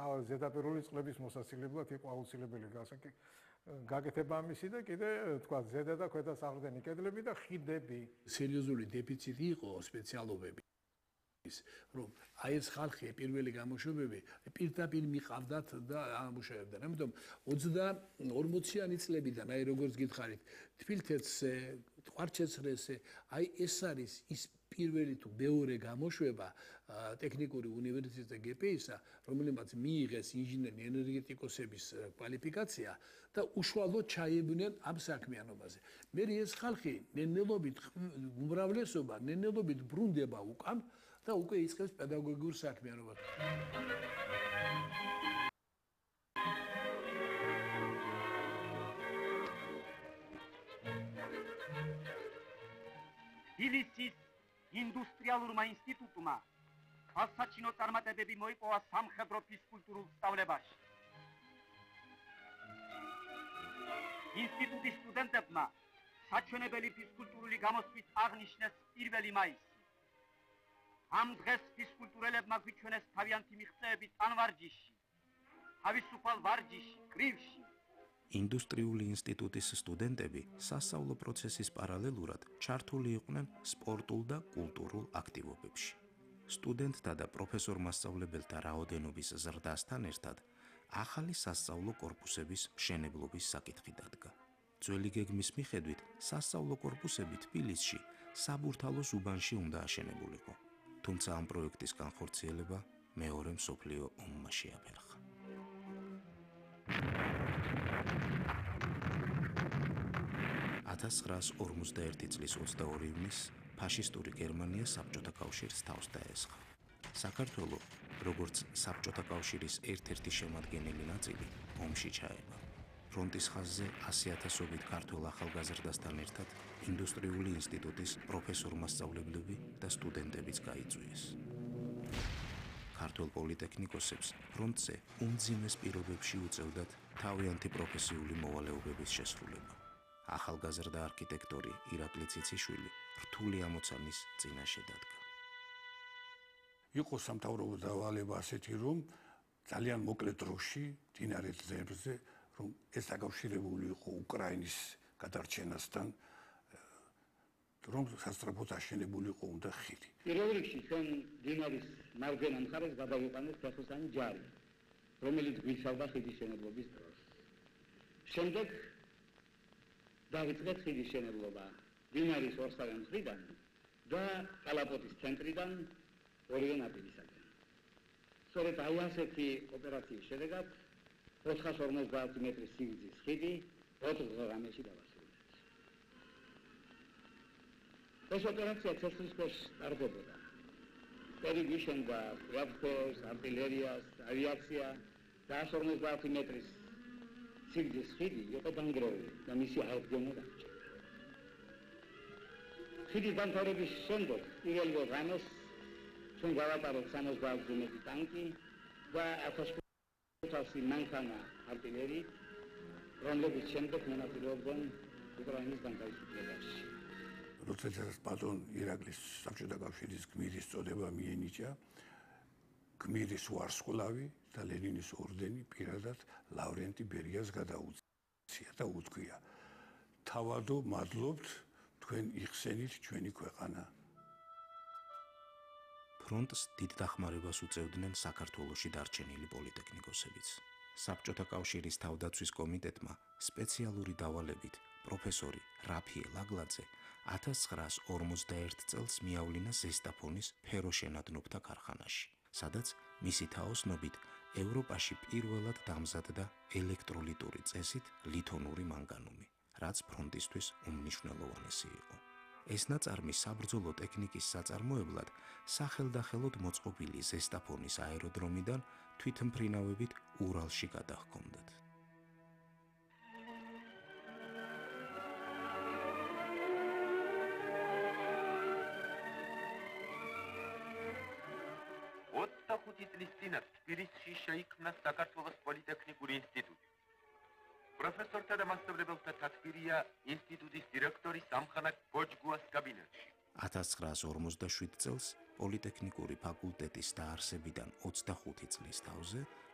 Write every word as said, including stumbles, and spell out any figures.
ზედაპირული წყლების მოსაცილებლად იყო აუცილებელი გაკეთება ამისი და კიდე თქვა ზედა და ქვედა საყრდენი კედლები და ხიდები. სერიოზული დეფიციტი იყო სპეციალობები. რომ აი ეს ხალხი პირველი გამოშვებები პირდაპირ მიყავდათ და ამუშავებდნენ. ამიტომ ოცდაორმოციანი წლებიდან აი როგორც გითხარით, თბილთეთზე, ტყვარჩეცრეზე, აი ეს არის ის პირველი თუ მეორე გამოშვება ტექნიკური უნივერსიტეტ გპ-ისა, რომელმაც მიიღეს ინჟინერი ენერგეტიკოსების კვალიფიკაცია და უშუალოდ ჩაებნენ ამ საქმიანობაზე. მე ეს ხალხი ნენელობით უმრავლესობა ნენელობით ბრუნდება უკან და უკვე იწყებს პედაგოგიურ საქმიანობას. თბილისის ინდუსტრიალურმა ინსტიტუტმა თვალსაჩინო წარმატებები მოიპოვა სამხედრო ფიზკულტურულ სწავლებაში. ინსტიტუტის სტუდენტებმა საჩვენებელი ფიზკულტურული გამოსვით აღნიშნეს პირველი მაისი. ამ დღეს ფიზკულტურელებმა გვიჩვენეს თავიანთი მიღწევები ტანვარჯიშში, თავისუფალ ვარჯიში, კრივში. ინდუსტრიული ინსტიტუტის სტუდენტები სასწავლო პროცესის პარალელურად ჩართული იყვნენ სპორტულ და კულტურულ აქტივობებში. სტუდენტთა და პროფესორ-მასწავლებელთა რაოდენობის ზრდასთან ერთად ახალი სასწავლო კორპუსების მშენებლობის საკითხი დადგა. ძველი გეგმის მიხედვით სასწავლო კორპუსები თბილისში საბურთალოს უბანში უნდა აშენებულიყო. თუმცა ამ პროექტის განხორციელება მეორე მსოფლიო ომმა შეაფერხა. ათას ცხრაას ორმოცდაერთი წლის ოცდაორი ივნის ფაშისტური გერმანია საბჭოთა კავშირს თავს დაესხა. საქართველო, როგორც საბჭოთა კავშირის ერთ-ერთი შემადგენელი ნაწილი, ომში ჩაება. ფრონტის ხაზზე ასი ათასობით ქართველ ახალგაზრდასთან ერთად ინდუსტრიული ინსტიტუტის პროფესორ-მასწავლებლები და სტუდენტებიც გაიწვიეს. ქართველ პოლიტექნიკოსებს ფრონტზე უმძიმეს პირობებში უწევდათ თავიანთი პროფესიული მოვალეობების შესრულება. ახალგაზრდა არქიტექტორი ირაკლი ციციშვილი რთული ამოცანის წინაშე დადგა. იყო სამთავრობო დავალება ასეთი, რომ ძალიან მოკლე დროში მდინარე ძერზე, რომ ეს დაკავშირებული იყო უკრაინის გადარჩენასთან, რომ სასწრაფოდ აშენებული იყო უნდა ხიდი. პირველ რიგში ჩვენ მდინარის მარჯვენა მხარეს გადავიყვანეთ ფეხოსანი ჯარი, რომელიც გვიცავდა ხიდის მშენებლობის დროს. შემდეგ დავიწყეთ ხიდის მშენებლობა მდინარის ორსავე მხრიდან და კალაპოტის ცენტრიდან ორივე ნაპირისაკენ. სწორედ აი ასეთი ოპერაციის შედეგად ოთხას ორმოცდაათი მეტრის სიგრძის ხიდი ოთხ ღამეში დავასრულეთ. ეს ოპერაცია ცეცხლის ქვეშ ტარდებოდა. პერი გვიშენდა სტრაფებს, არტილერიას, ავიაცია და εκατს ორმოცდაათი მეტრის სიგრძის ხიდი იყო დანგრეული და მისი აღდგენა დამჭირდა. ხიდის დამთავრების შემდეგ პირველ ღამეს ჩვენ გავატაროთ სამოცდაათი მეტრი ტანკი და ათას ხუთასი მანქანა არტილერიით, რომლებიც შემდეგ მონაწილეობდნენ უკრაინის განთავისუფლებაში. როდესაც ბატონ ირაკლის საბჭოთა კავშირის გმირის წოდება მიენიჭა, გმირის ვარსკვლავი და ლენინის ორდენი პირადად ლავრენტი ბერიას გადაუცია და უთქვია: თავადო მადლობთ, თქვენ იხსენით ჩვენი ქვეყანა. ფრონტს დიდ დახმარებას უწევდნენ საქართველოში დარჩენილი პოლიტექნიკოსებიც. საბჭოთა კავშირის თავდაცვის კომიტეტმა სპეციალური დავალებით პროფესორი რაფიელ აგლაძე ათას ცხრაას ორმოცდაერთ წელს მიავლინა ზესტაფონის ფეროშენადნობთა ქარხანაში, სადაც მისი თაოსნობით ევროპაში პირველად დამზადდა ელექტროლიტური წესით ლითონური მანგანუმი, რაც ფრონტისთვის უმნიშვნელოვანესი იყო. ეს ნაწარმი საბრძოლო ტექნიკის საწარმოებლად სახელდახელოდ მოწყობილი ზესტაფონის აეროდრომიდან თვითმფრინავებით ურალში გადაჰქონდათ. ოცდახუთი წლის წინათ თბილისში შეიქმნა საქართველოს პოლიტექნიკური ინსტიტუტი. პროფესორთა და მასწავლებელთა თათბირია ინსტიტუტის დირექტორის ამხანაგ ბოჯგუას კაბინეტში. ათას ცხრაას ორმოცდაშვიდ წელს პოლიტექნიკური ფაკულტეტის დაარსებიდან ოცდახუთი წლის თავზე